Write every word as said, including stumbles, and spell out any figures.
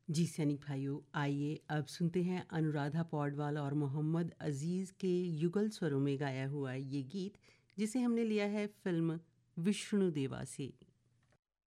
जी सैनिक भाइयों, आइए अब सुनते हैं अनुराधा पौडवाल और मोहम्मद अजीज़ के युगल स्वरों में गाया हुआ ये गीत, जिसे हमने लिया है फिल्म विष्णु देवा से।